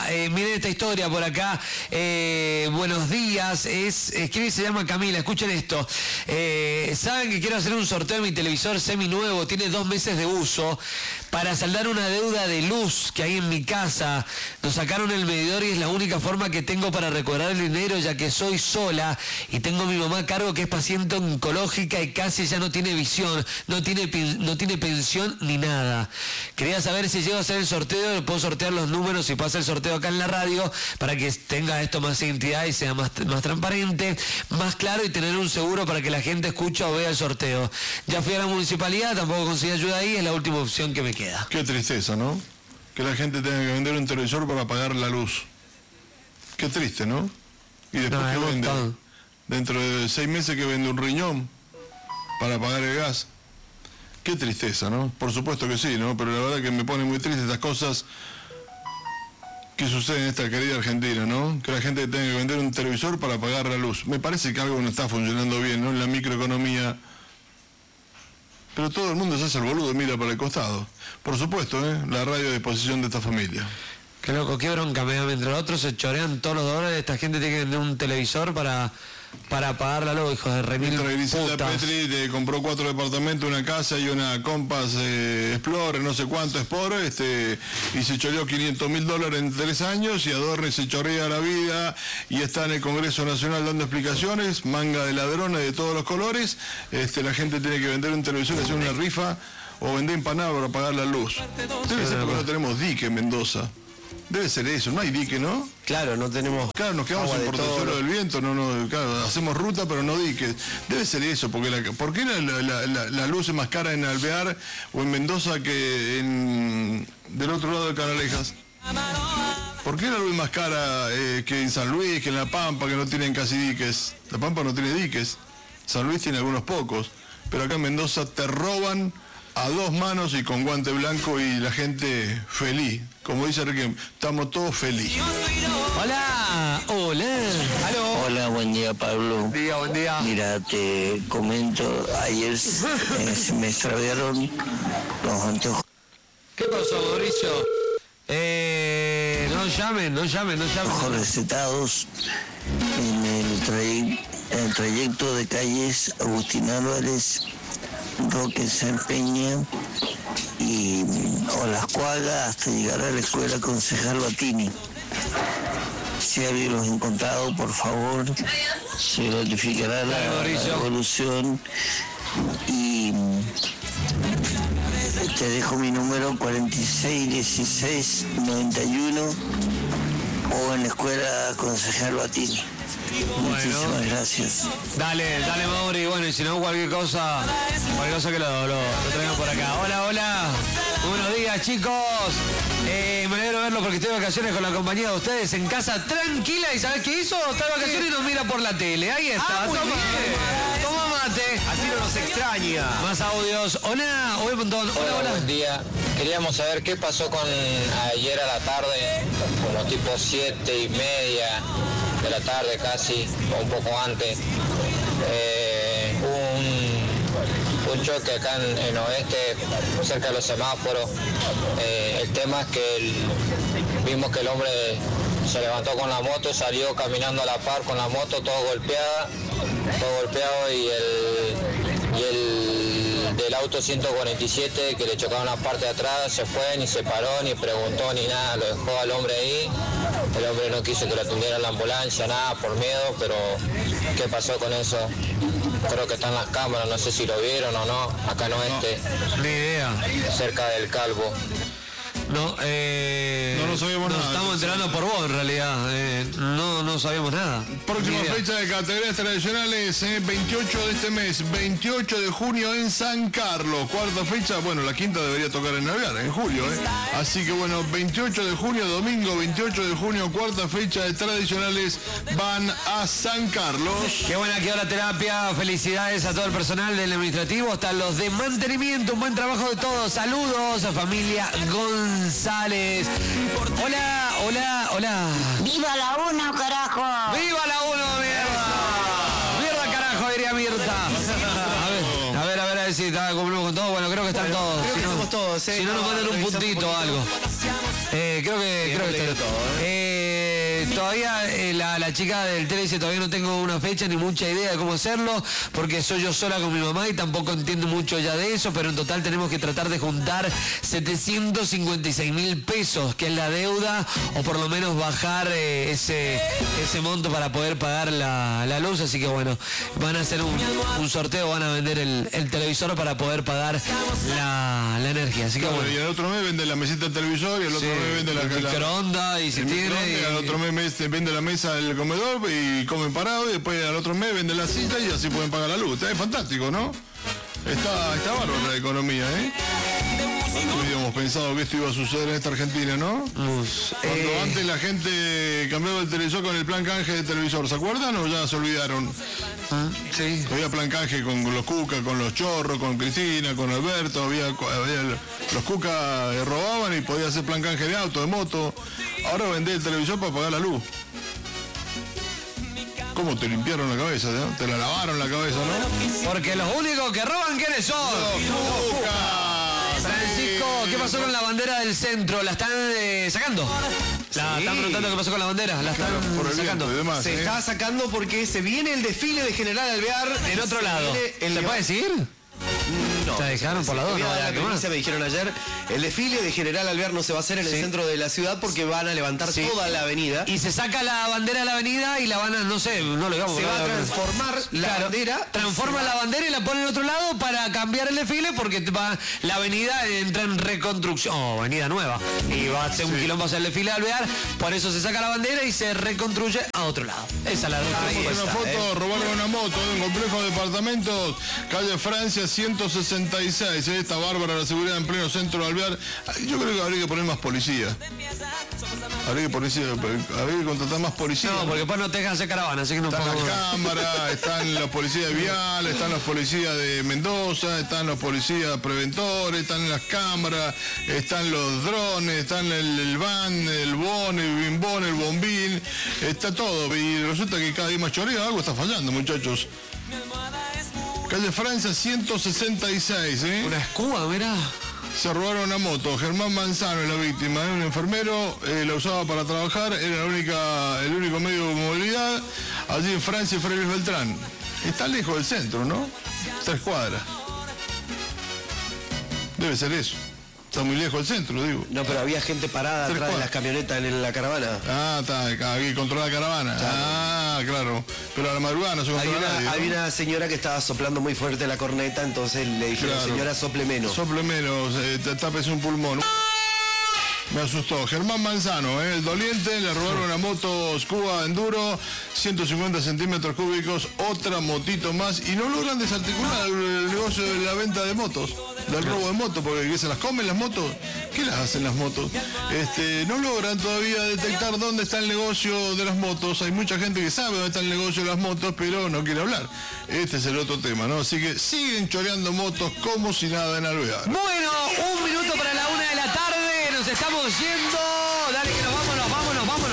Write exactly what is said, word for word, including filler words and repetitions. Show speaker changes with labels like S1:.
S1: eh, miren esta historia por acá. Eh, buenos días. Es, escribe y se llama Camila. Escuchen esto. Eh, Saben que quiero hacer un sorteo de mi televisor semi nuevo. Tiene dos meses de uso. Para saldar una deuda de luz que hay en mi casa. Nos sacaron el medidor y es la única forma que tengo para recobrar el dinero, ya que soy sola y tengo a mi mamá a cargo, que es paciente oncológica y casi ya no tiene visión, no tiene, no tiene pensión ni nada. Quería saber si llego a hacer el sorteo, puedo sortear los números y pasa el sorteo acá en la radio para que tenga esto más identidad y sea más, más transparente, más claro, y tener un seguro para que la gente escuche o vea el sorteo. Ya fui a la municipalidad, tampoco conseguí ayuda ahí, es la última opción que me queda.
S2: Qué tristeza, ¿no? Que la gente tenga que vender un televisor para pagar la luz. Qué triste, ¿no? Y después
S1: no,
S2: que vende,
S1: montado.
S2: dentro de seis meses que vende un riñón para pagar el gas. Qué tristeza, ¿no? Por supuesto que sí, ¿no? Pero la verdad que me pone muy triste estas cosas que suceden en esta querida Argentina, ¿no? Que la gente tenga que vender un televisor para pagar la luz. Me parece que algo no está funcionando bien, ¿no? En la microeconomía. Pero todo el mundo se hace el boludo, mira para el costado. Por supuesto, ¿eh? La radio a disposición de esta familia.
S1: Qué loco, qué bronca me da. Mientras los otros se chorean todos los dólares, esta gente tiene que vender un televisor para, para pagar la luz, hijos de remil
S2: Mientras Griselda
S1: putas.
S2: Petri te compró cuatro departamentos, una casa y una Compass eh, Explorer, no sé cuánto Explorer, este, y se choreó quinientos mil dólares en tres años, y Adorne se chorea la vida y está en el Congreso Nacional dando explicaciones, manga de ladrones de todos los colores. Este, la gente tiene que vender un televisor, hacer una rifa o vender empanadas para pagar la luz. Debe ser porque no tenemos dique en Mendoza. Debe ser eso, no hay dique, ¿no?
S3: Claro, no tenemos.
S2: Claro, nos quedamos en Portezuelo del Viento, no, no, claro, hacemos ruta pero no diques. Debe ser eso, porque la, ¿por qué la, la, la, la luz es más cara en Alvear o en Mendoza que en del otro lado de Canalejas? ¿Por qué la luz es más cara eh, que en San Luis, que en La Pampa, que no tienen casi diques? La Pampa no tiene diques, San Luis tiene algunos pocos, pero acá en Mendoza te roban a dos manos y con guante blanco y la gente feliz. Como dice Enrique, estamos todos felices.
S1: Hola, hola.
S4: ¿Aló? Hola, buen día, Pablo.
S1: Buen día, buen día.
S4: Mira, te comento, ayer eh, se me extraviaron los anteojos.
S1: ¿Qué pasó, Mauricio? Eh, no llamen, no llamen, no llamen.
S4: Ojos recetados en el, tray, en el trayecto de calles Agustín Álvarez, Roque San Peña y Olas Cuaga hasta llegar a la escuela Concejal Batini. Si alguien los ha encontrado, por favor, se notificará la, la evolución. Y te dejo mi número cuarenta y seis dieciséis noventa y uno o en la escuela Concejal Batini.
S1: Bueno.
S4: Muchísimas gracias.
S1: Dale, dale, Mauri. Bueno, y si no, cualquier cosa, cualquier cosa que lo, lo, lo traigan por acá. Hola, hola. Buenos días, chicos. Eh, me alegro verlo porque estoy de vacaciones con la compañía de ustedes en casa tranquila. ¿Y sabes qué hizo? Está de vacaciones y nos mira por la tele. Ahí está.
S3: Ah, muy
S1: Toma,
S3: bien.
S1: toma mate.
S3: Así no nos extraña.
S1: Más audios. Hola, hoy un montón. Hola,
S5: Hola,
S1: hola.
S5: buen día. Queríamos saber qué pasó con ayer a la tarde, como tipo siete y media de la tarde casi, o un poco antes. Eh, un, un choque acá en, en Oeste, cerca de los semáforos. Eh, el tema es que el, vimos que el hombre se levantó con la moto, salió caminando a la par con la moto, todo golpeada, todo golpeado, y el, y el del auto ciento cuarenta y siete que le chocaron la parte de atrás se fue, ni se paró, ni preguntó, ni nada, lo dejó al hombre ahí. El hombre no quiso que lo atendiera la ambulancia, nada, por miedo, pero ¿qué pasó con eso? Creo que están las cámaras, no sé si lo vieron o no, acá en Oeste,
S1: no, ni idea.
S5: cerca del Calvo.
S1: No, eh,
S2: no, no sabíamos
S1: nos
S2: nada.
S1: estamos enterando por vos, en realidad. Eh, no, no sabíamos nada.
S2: Próxima fecha de categorías tradicionales, eh, veintiocho de este mes, veintiocho de junio en San Carlos. Cuarta fecha, bueno, la quinta debería tocar en Navidad, en julio, ¿eh? Así que bueno, veintiocho de junio, domingo, veintiocho de junio, cuarta fecha de tradicionales, van a San Carlos.
S1: Qué buena quedó la terapia. Felicidades a todo el personal del administrativo, hasta los de mantenimiento. Un buen trabajo de todos. Saludos a familia González. Hola, hola, hola.
S6: ¡Viva la uno, carajo!
S1: ¡Viva la uno, mierda! ¡Mierda, carajo! Diría Mirta. A ver, a ver, a ver, a ver si está, cumplimos con todo. Bueno, creo que están
S3: Bueno,
S1: todos.
S3: creo
S1: Si
S3: que
S1: no,
S3: somos todos, ¿eh?
S1: si no, nos
S3: No,
S1: mandan un
S3: revisamos
S1: puntito
S3: un
S1: o algo. Eh, creo que,
S3: Sí,
S1: creo que
S3: hemos
S1: está
S3: leído todo, ¿eh?
S1: Eh, Eh, todavía eh, la, la chica del tele dice, todavía no tengo una fecha ni mucha idea de cómo hacerlo, porque soy yo sola con mi mamá y tampoco entiendo mucho ya de eso, pero en total tenemos que tratar de juntar setecientos cincuenta y seis mil pesos, que es la deuda, o por lo menos bajar eh, ese, ese monto para poder pagar la, la luz. Así que bueno, van a hacer un, un sorteo, van a vender el, el televisor para poder pagar la, la energía. Así que
S2: Claro,
S1: bueno.
S2: y el otro mes vende la mesita del televisor y el otro
S1: Sí,
S2: mes vende la,
S1: el
S2: la
S1: microondas y si
S2: el
S1: tiene.
S2: microondas, y al
S1: y-
S2: otro mes mes vende la mesa del comedor y comen parado, y después al otro mes vende la silla y así pueden pagar la luz. Es fantástico, ¿no? Está, está bárbara la economía, ¿eh? ¿Cuánto habíamos pensado que esto iba a suceder en esta Argentina, no?
S1: Luz.
S2: Cuando
S1: Eh,
S2: antes la gente cambiaba el televisor con el plan canje de televisor, ¿se acuerdan o ya se olvidaron?
S1: sí.
S2: Había plan canje con los Cuca, con los Chorros, con Cristina, con Alberto, había, había los Cuca eh, robaban y podía hacer plan canje de auto, de moto. Ahora vendés el televisor para pagar la luz. ¿Cómo te limpiaron la cabeza? ¿no? Te la lavaron la cabeza, ¿no?
S1: Porque los únicos que roban, ¿quiénes son?
S2: Los Cuca.
S1: Francisco, ¿qué pasó con la bandera del centro? ¿La están eh, sacando? La
S3: Sí.
S1: están preguntando qué pasó con la bandera. La están
S2: Por el
S1: sacando.
S2: viento y demás.
S3: Se
S2: ¿eh?
S3: está sacando porque se viene el desfile de General Alvear
S1: En otro
S3: Se
S1: lado.
S3: viene el
S1: ¿Se puede decir?
S3: No.
S1: ¿Te dejaron por la
S3: Te
S1: dos?
S3: voy a
S1: No,
S3: dar
S1: ya,
S3: la
S1: ¿qué más?
S3: primicia, me dijeron ayer. El desfile de General Alvear no se va a hacer en el
S1: Sí.
S3: centro de la ciudad porque van a levantar
S1: Sí.
S3: toda la avenida.
S1: Y se saca la bandera de la avenida y la van a, no sé, no le vamos
S3: Se va a transformar la
S1: Claro,
S3: bandera.
S1: Transforma la bandera y la pone en otro lado para cambiar el desfile porque va, la avenida entra en reconstrucción. Oh, avenida nueva. Y va a ser un quilombo hacer el desfile de Alvear. Por eso se saca la bandera y se reconstruye a otro lado. Esa es la
S3: Ahí
S2: Una
S3: está,
S2: foto,
S3: ¿eh?
S2: robaron una moto de un complejo de departamentos, calle Francia ciento sesenta y seis. ¿eh? Está bárbara la seguridad en pleno centro de Alvear. Yo creo que habría que poner más policía. Habría que, policía, habría que contratar más policía.
S1: No, porque después no te dejan hacer caravana, así que no
S2: Están
S1: puedo.
S2: las cámaras, están los policías de Vial, están los policías de Mendoza, están los policías preventores, están las cámaras, están los drones, están el, el van, el bon, el bimbón, el bombín, está todo. Y resulta que cada día más choreo, algo está fallando, muchachos. Calle Francia ciento sesenta y seis, ¿eh?
S1: Una escuba, mirá.
S2: Se robaron una moto. Germán Manzano es la víctima, ¿eh? Un enfermero, eh, la usaba para trabajar, era la única, el único medio de movilidad, allí en Francia y Fray Luis Beltrán. Está lejos del centro, ¿no? Tres cuadras. Debe ser eso. Está muy lejos del centro, digo.
S3: No, pero había gente parada
S2: Tres
S3: atrás de
S2: cuadras.
S3: las camionetas en la caravana.
S2: Ah, está, aquí controla la caravana. Ah, claro. Pero a la madrugada no se
S3: Hay
S2: controla
S3: una,
S2: nadie, ¿no?
S3: hay una señora que estaba soplando muy fuerte la corneta, entonces le dijeron,
S2: Claro.
S3: señora, sople menos.
S2: Sople menos, eh, te tapes un pulmón. Me asustó. Germán Manzano, ¿eh? El doliente, le robaron una moto Scuba Enduro, ciento cincuenta centímetros cúbicos, otra motito más, y no logran desarticular el negocio de la venta de motos, del robo de motos, porque ¿qué, se las comen las motos? ¿Qué las hacen las motos? Este, no logran todavía detectar dónde está el negocio de las motos. Hay mucha gente que sabe dónde está el negocio de las motos, pero no quiere hablar. Este es el otro tema, ¿no? Así que siguen choreando motos como si nada en Alvear.
S1: Bueno, un minuto para la una de la tarde. Nos estamos yendo. Dale que nos vamos, nos vamos, nos vamos.